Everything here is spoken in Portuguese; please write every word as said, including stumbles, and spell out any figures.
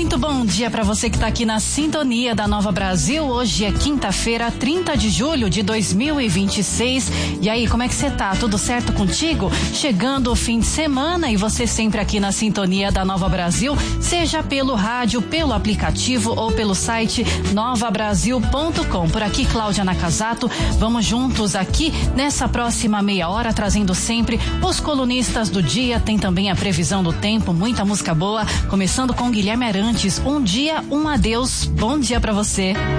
Muito bom dia para você que está aqui na sintonia da Nova Brasil. Hoje é quinta-feira, trinta de julho de dois mil e vinte e seis. E aí, como é que você tá? Tudo certo contigo? Chegando o fim de semana e você sempre aqui na sintonia da Nova Brasil, seja pelo rádio, pelo aplicativo ou pelo site nova brasil ponto com. Por aqui, Cláudia Nakazato, vamos juntos aqui nessa próxima meia hora, trazendo sempre os colunistas do dia. Tem também a previsão do tempo, muita música boa, começando com Guilherme Arantes. Um dia, um adeus. Bom dia pra você.